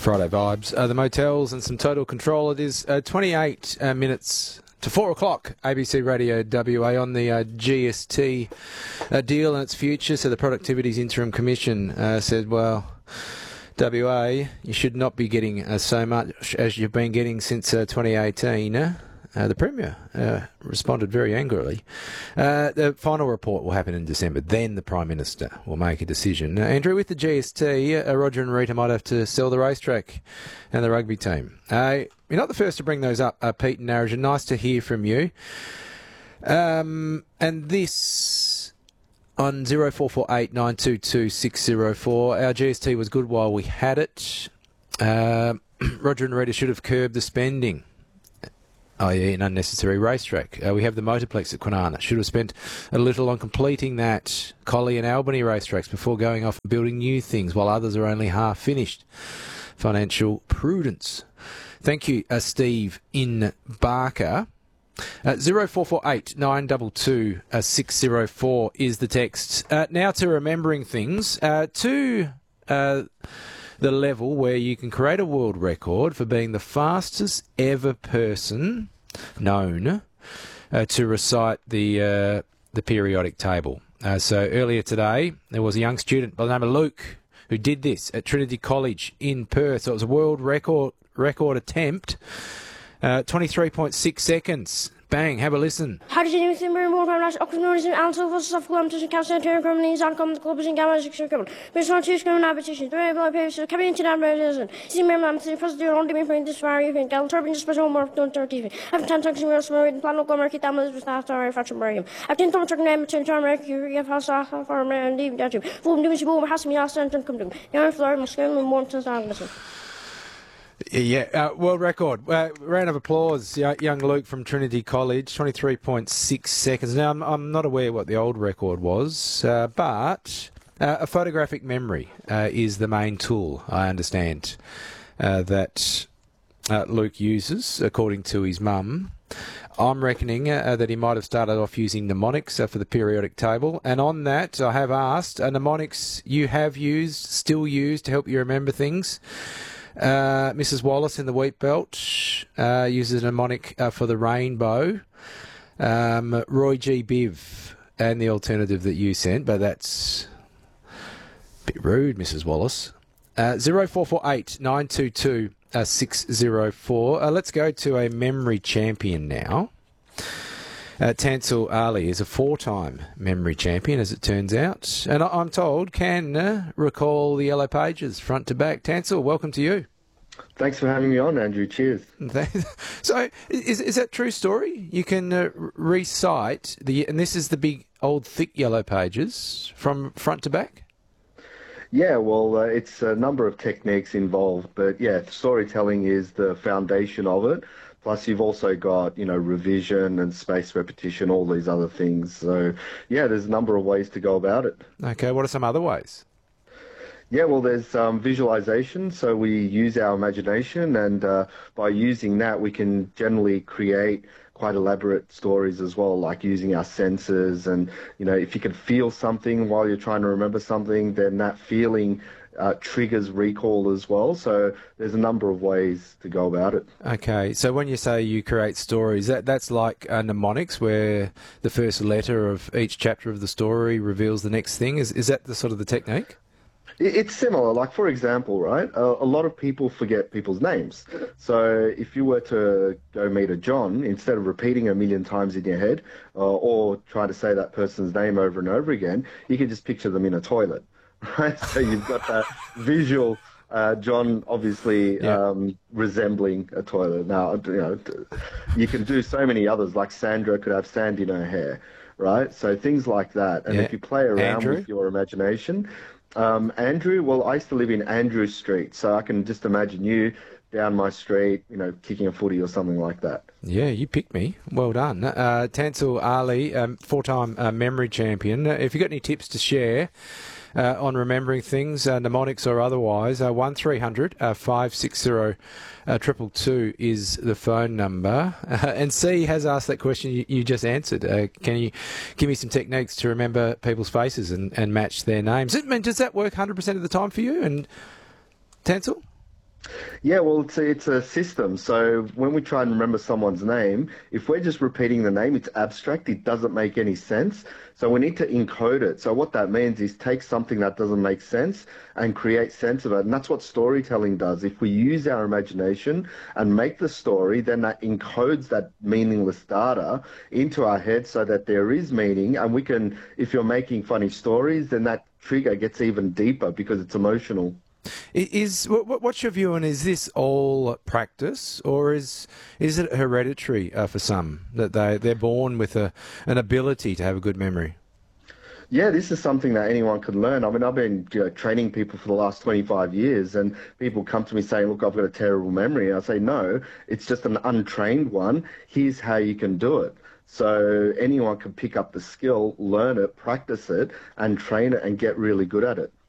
Friday vibes. The motels and some total control. It is 28 minutes to 4 o'clock. ABC Radio WA on the GST deal and its future. So the Productivities Interim Commission said, well, WA, you should not be getting so much as you've been getting since 2018. The Premier responded very angrily. The final report will happen in December. Then the Prime Minister will make a decision. Andrew, with the GST, Roger and Rita might have to sell the racetrack and the rugby team. You're not the first to bring those up, Pete and Narragain. Nice to hear from you. And this on 0448 922 604. Our GST was good while we had it. Roger and Rita should have curbed the spending, i.e. an unnecessary racetrack. We have the Motorplex at Kwinana. Should have spent a little on completing that Collie and Albany racetracks before going off and building new things, while others are only half finished. Financial prudence. Thank you, Steve in Barker. 0448 922 604 is the text. Now to remembering things. To the level where you can create a world record for being the fastest ever person known to recite the periodic table. So earlier today, there was a young student by the name of Luke who did this at Trinity College in Perth. So it was a world record attempt. 23.6 seconds. Bang, have a listen. How did you do thing more last Oxford and also was of Columbus and Council Germany's outcome the clubs and gammas executive. Miss one two screaming competition. Very well paid so coming into that reason. See me I'm the first year only been this far even gal turbine special more don't TV. I've 10 times more small in plan go market that was after fashion break. I've been to name to Mercury have house for me and leave that. Boom doing boom has me asked and come to. Young Florida must go and want to listen. Yeah, world record. Round of applause, young Luke from Trinity College, 23.6 seconds. Now, I'm not aware what the old record was, but a photographic memory is the main tool, I understand, that Luke uses, according to his mum. I'm reckoning that he might have started off using mnemonics for the periodic table. And on that, I have asked, mnemonics you have used, still used to help you remember things. Mrs. Wallace in the Wheat Belt uses a mnemonic for the rainbow. Roy G. Biv and the alternative that you sent, but that's a bit rude, Mrs. Wallace. 0448 922 604. Let's go to a memory champion now. Tansel Ali is a 4-time memory champion, as it turns out. And I'm told can recall the Yellow Pages front to back. Tansel, welcome to you. Thanks for having me on, Andrew. Cheers. So, is that true story? You can recite, and this is the big, old, thick Yellow Pages from front to back? Yeah, well, it's a number of techniques involved. But, yeah, storytelling is the foundation of it. Plus, you've also got, revision and spaced repetition, all these other things. So, yeah, there's a number of ways to go about it. Okay, what are some other ways? Yeah, well, there's visualization. So we use our imagination, and by using that, we can generally create quite elaborate stories as well, like using our senses. And, if you can feel something while you're trying to remember something, then that feeling triggers recall as well. So there's a number of ways to go about it. Okay, so when you say you create stories, that's like mnemonics, where the first letter of each chapter of the story reveals the next thing. Is that the sort of the technique? It's similar. Like, for example, right, a lot of people forget people's names. So if you were to go meet a John, instead of repeating a million times in your head or try to say that person's name over and over again, you can just picture them in a toilet. Right, so you've got that visual John, obviously resembling a toilet. Now, you can do so many others. Like Sandra could have sand in her hair, right? So things like that. And if you play around with your imagination, Andrew. Well, I used to live in Andrew Street, so I can just imagine you down my street, kicking a footy or something like that. Yeah, you picked me. Well done. Tansel Ali, 4-time memory champion. If you've got any tips to share on remembering things, mnemonics or otherwise, 1300 560 222 is the phone number. And C has asked that question you just answered. Can you give me some techniques to remember people's faces and match their names? Does that work 100% of the time for you? And Tansel? Yeah, well, it's a system. So when we try and remember someone's name, if we're just repeating the name, it's abstract. It doesn't make any sense. So we need to encode it. So what that means is take something that doesn't make sense and create sense of it. And that's what storytelling does. If we use our imagination and make the story, then that encodes that meaningless data into our head so that there is meaning. And we can, if you're making funny stories, then that trigger gets even deeper because it's emotional. What's your view on, is this all practice, or is it hereditary for some, that they're born with an ability to have a good memory? Yeah, this is something that anyone can learn. I mean, I've been training people for the last 25 years, and people come to me saying, look, I've got a terrible memory. I say, no, it's just an untrained one. Here's how you can do it. So anyone can pick up the skill, learn it, practice it, and train it and get really good at it.